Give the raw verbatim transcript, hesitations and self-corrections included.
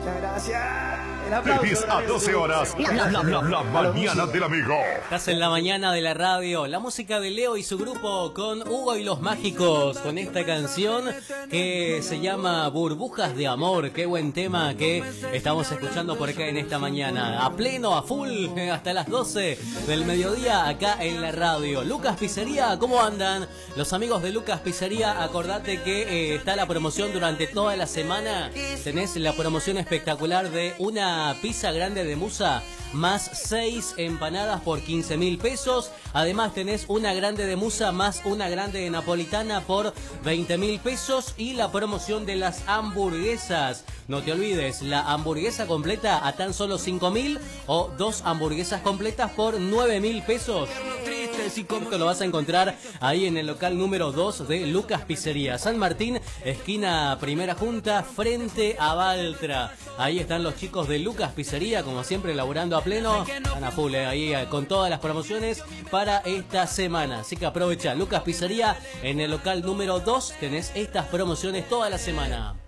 Muchas gracias. El De aplauso. diez a doce horas, la, la, la, la mañana del amigo. Estás en la mañana de la radio, la música de Leo y su grupo con Hugo y los Mágicos, con esta canción que se llama Burbujas de Amor. Qué buen tema que estamos escuchando por acá en esta mañana, a pleno, a full, hasta las doce del mediodía acá en la radio. Lucas Pizzería, ¿cómo andan? Los amigos de Lucas Pizzería, acordate que eh, está la promoción durante toda la semana. Tenés la promoción espectacular de una pizza grande de musa más seis empanadas por quince mil pesos. Además tenés una grande de musa más una grande de napolitana por veinte mil pesos. Y la promoción de las hamburguesas. No te olvides, la hamburguesa completa a tan solo cinco mil o dos hamburguesas completas por nueve mil pesos. Esto lo vas a encontrar ahí en el local número dos de Lucas Pizzería, San Martín, esquina Primera Junta, frente a Baltra. Ahí están los chicos de Lucas Pizzería, como siempre, laburando a pleno. Están a full, eh, ahí eh, con todas las promociones para esta semana. Así que aprovecha, Lucas Pizzería, en el local número dos tenés estas promociones toda la semana.